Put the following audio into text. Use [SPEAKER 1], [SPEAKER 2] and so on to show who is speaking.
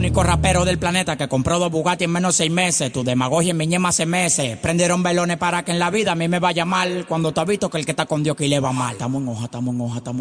[SPEAKER 1] único rapero del planeta que compró 2 Bugatti en menos de 6 meses. Tu demagogia en mi ñema hace meses. Prendieron velones para que en la vida a mí me vaya mal. Cuando tú has visto que el que está con Dios que le va mal. Estamos en hoja, estamos en hoja, estamos